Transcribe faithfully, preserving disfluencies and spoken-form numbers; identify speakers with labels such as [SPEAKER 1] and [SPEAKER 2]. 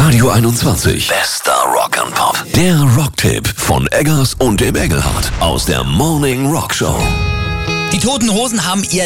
[SPEAKER 1] Radio einundzwanzig. Bester Rock and Pop. Der Rocktipp von Eggers und dem Engelhardt aus der Morning Rock Show.
[SPEAKER 2] Die Toten Hosen haben ihr